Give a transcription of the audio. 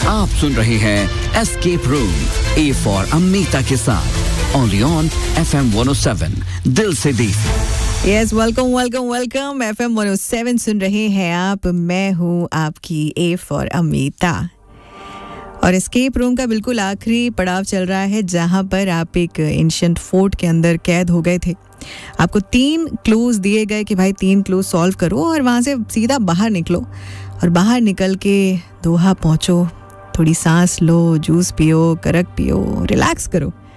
आप सुन रहे हैं escape room, A for Amita के साथ, ओनली ऑन FM 107, दिल से देसी। Yes, welcome welcome welcome. FM 107 सुन रहे हैं आप। मैं हूँ आपकी ए फॉर अमीता और एस्केप रूम का बिल्कुल आखिरी पड़ाव चल रहा है, जहाँ पर आप एक एंशिएंट फोर्ट के अंदर कैद हो गए थे। आपको 3 क्लूज दिए गए कि भाई 3 क्लूज सॉल्व करो और वहाँ से सीधा बाहर निकलो। और बाहर निकल के दोहा पहुँचो, थोड़ी सांस लो, जूस पियो, करक पियो, रिलैक्स करो।